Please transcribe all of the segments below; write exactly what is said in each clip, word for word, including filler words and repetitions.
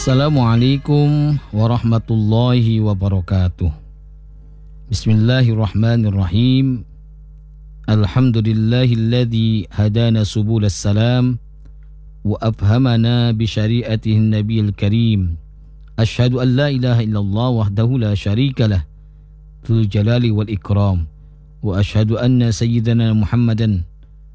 Assalamualaikum warahmatullahi wabarakatuh. Bismillahirrahmanirrahim. Alhamdulillahilladzi hadana subulas salam wa afhamana bi syariatihin nabiyil karim. Asyhadu an la ilaha illallah wahdahu la syarikalah dzul jalali wal ikram wa asyhadu anna sayyidana Muhammadan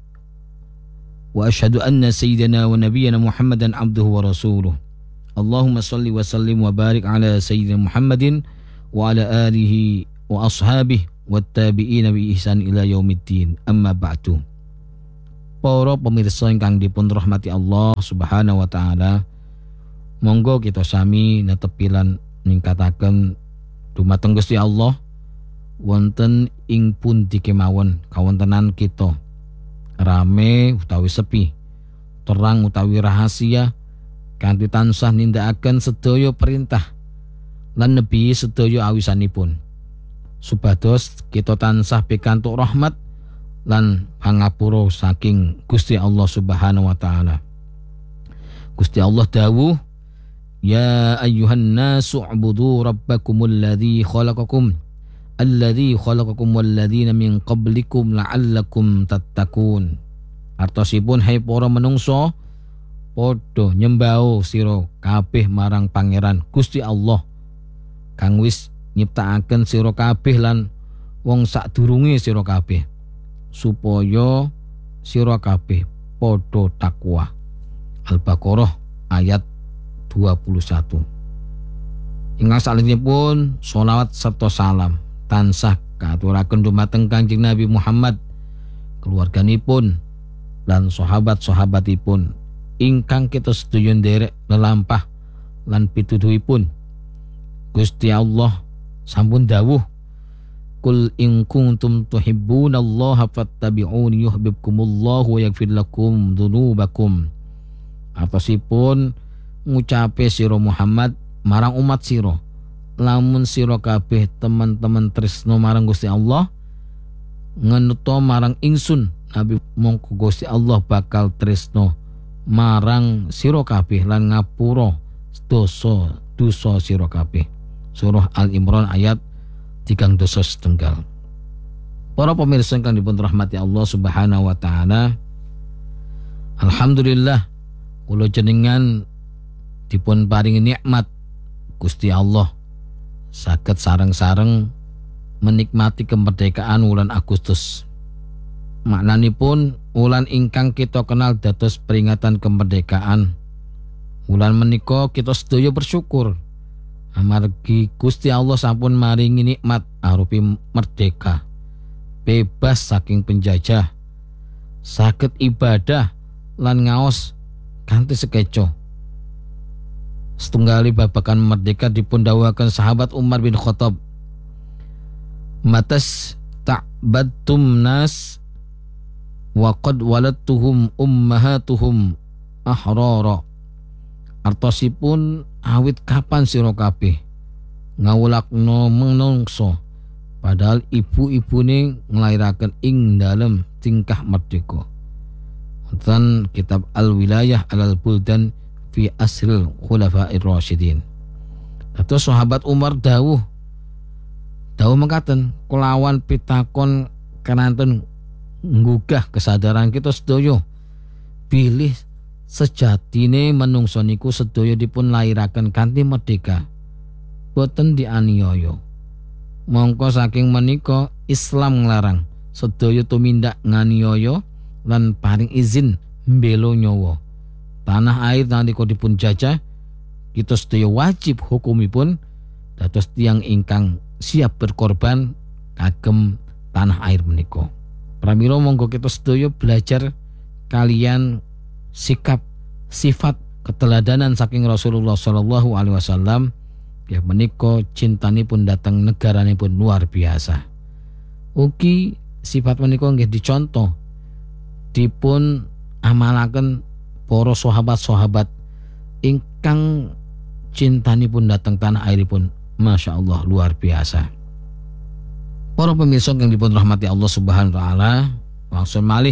wa asyhadu anna sayyidana wa nabiyyana Muhammadan abduhu wa rasuluh. Allahumma salli wa sallim wa barik ala sayyidina Muhammadin wa ala alihi wa ashabihi wa tabi'ina bi ihsan ila yaumiddin. Amma ba'du. Para pemirsa ingkang dipun rahmati Allah Subhanahu wa taala, monggo kita sami netepilan ningkataken dumateng Gusti Allah wonten ing pundi kemawon kawontenan kita, rame utawi sepi, terang utawi rahasia, kanthi tansah nindakaken sedaya perintah lan nebi sedaya awisanipun, supados kita tansah pikantuk rahmat lan pangapura saking Gusti Allah Subhanahu wa taala. Gusti Allah dawuh, ya ayyuhan nasu ubudu rabbakumul ladzi khalaqakum alladzi khalaqakum walladzina min qablikum la'allakum tattaqun. Artosipun, hai para menungso, padha nyembah sira kabeh marang Pangeran Gusti Allah kang wis nyiptakaken sira kabeh lan wong sadurunge sira kabeh, supaya sira kabeh padha takwa. Al-Baqarah ayat dua puluh satu. Ingkang salajengipun sholawat serta salam tansah katuraken dumateng Kanjeng Nabi Muhammad, keluarganipun lan sahabat-sahabatipun ingkang kita sedaya nderek lelampah lan pituduhipun. Gusti Allah sampun dawuh, Qul in kuntum tuhibbunallaha fattabi'uni yuhibbukumullahu wa yaghfir lakum dzunubakum. Atosipun ngucape sira Muhammad marang umat sira, lamun sira kabeh teman-teman tresno marang Gusti Allah, ngenuta marang ingsun Nabi, mongko Gusti Allah bakal tresno marang sira kabeh lan ngapura dosa dosa sira kabeh. Surah Al-Imran ayat tigang dosa setenggal. Para pemirsa kang dipun rahmati Allah Subhanahu wa taala, alhamdulillah kula jenengan dipun paringi nikmat Gusti Allah saged sareng-sareng menikmati kemerdekaan wulan Agustus. Maknanipun wulan ingkang kita kenal dados peringatan kemerdekaan. Wulan menika kita sedaya bersyukur amargi Gusti Allah sampun maringi nikmat arupi merdeka, bebas saking penjajah, saged ibadah lan ngaos kanthi sekeco. Setunggali babakan merdeka dipun dawuhaken sahabat Umar bin Khattab, matas ta'badtum nas wa qad waladtuhum ummahatuhum ahrara. Artosipun, awit kapan sira kabeh ngawulakno menungso padahal ibu-ibune nglairaken ing dalem tingkah merdeka. Wonten kitab Al-Wilayah Alal Buldan fi Asril Khulafa'ir Rasyidin. Dados sahabat Umar dawuh dawuh mekaten, kelawan pitakon kananten nggugah kesadaran kita sedaya bilih sejatine menungso niku sedaya dipun lairaken kanthi merdeka, boten dianiaya. Mongko saking menika Islam nglarang sedaya tumindak nganiaya lan paring izin mbela nyawa. Tanah air nalika dipun jajah, kita sedaya wajib hukumipun dados tiyang ingkang siap berkorban kagem tanah air menika. Pramila monggo kita sedaya belajar kalian sikap sifat keteladanan saking Rasulullah sallallahu alaihi wasallam, ya menika cintanipun datang negaranipun luar biasa. Ugi sifat menika nggih dicontoh dipun amalaken para sahabat-sahabat ingkang cintanipun datang tanah airipun masya Allah luar biasa. Para pemirsa yang dipun rahmati Allah Subhanahu wa taala, langsung malih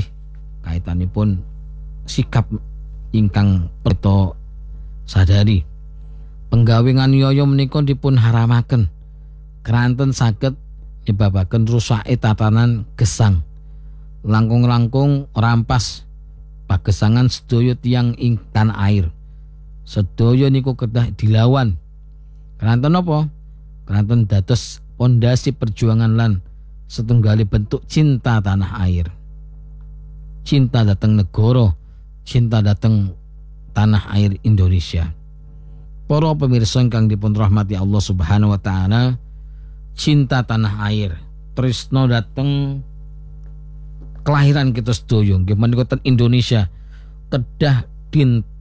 kaitanipun sikap ingkang perto sadari Penggawe nganiaya menika dipun haramaken keranten saged nyebabaken rusake tatanan gesang. Langkung-langkung rampas pagesangan sedaya tiyang ing tanah air. Sedaya niku kedah dilawan. Keranten napa? Keranten dados pondasi perjuangan lan setunggali bentuk cinta tanah air. Cinta dateng negara, cinta dateng tanah air Indonesia. Para pemirsa ingkang dipun rahmati Allah Subhanahu wa taala, cinta tanah air, tresno dateng kelahiran kita sedaya nggih menika Indonesia kedah din